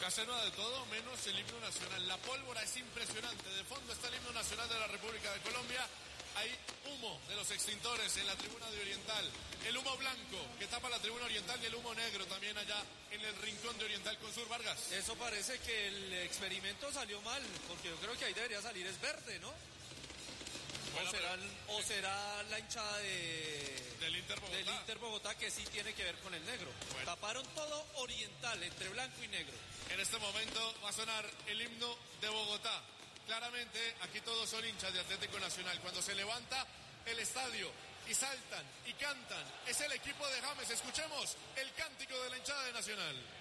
Acá se nota de todo menos el himno nacional. La pólvora es impresionante. De fondo está el himno nacional de la República de Colombia. Hay humo de los extintores en la tribuna de Oriental. El humo blanco que tapa la tribuna Oriental y el humo negro también allá en el rincón de Oriental con Sur. Vargas. Eso parece que el experimento salió mal, porque yo creo que ahí debería salir es verde, ¿no? Bueno, o será la hinchada del Inter Bogotá que sí tiene que ver con el negro. Bueno. Taparon todo Oriental entre blanco y negro. En este momento va a sonar el himno de Bogotá. Claramente aquí todos son hinchas de Atlético Nacional. Cuando se levanta el estadio y saltan y cantan, es el equipo de James. Escuchemos el cántico de la hinchada de Nacional.